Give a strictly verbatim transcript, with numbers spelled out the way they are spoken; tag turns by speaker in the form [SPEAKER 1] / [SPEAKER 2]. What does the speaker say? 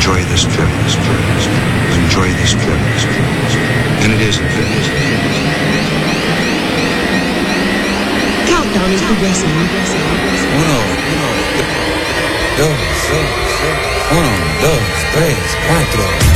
[SPEAKER 1] enjoy this trip, this trip, this trip. Enjoy this trip, this trip, this trip. And it is a trip.
[SPEAKER 2] Countdown is progressing.
[SPEAKER 3] Uno, uno, dos, dos, uno, dos, tres, cuatro.